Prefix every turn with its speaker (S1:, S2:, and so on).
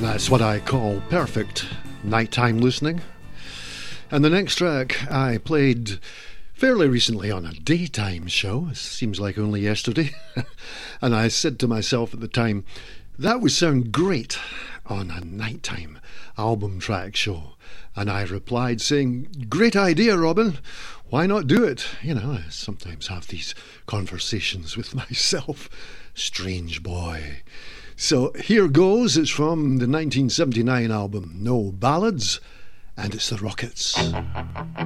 S1: That's what I call perfect nighttime listening. And the next track I played fairly recently on a daytime show. It seems like only yesterday. And I said to myself at the time, that would sound great on a nighttime album track show. And I replied saying, great idea, Robin. Why not do it? You know, I sometimes have these conversations with myself. Strange boy. So here goes. It's from the 1979 album No Ballads, and it's the Rockets.